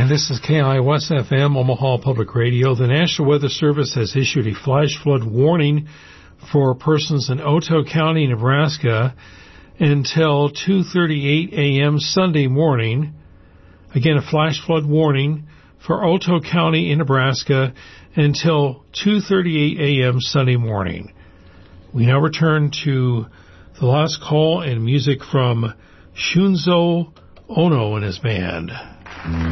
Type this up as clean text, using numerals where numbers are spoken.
And this is KIOS FM, Omaha Public Radio. The National Weather Service has issued a flash flood warning for persons in Otoe County, Nebraska, until 2:38 a.m. Sunday morning. Again, a flash flood warning for Otoe County in Nebraska until 2:38 a.m. Sunday morning. We now return to the last call and music from Shunzo Ono and his band.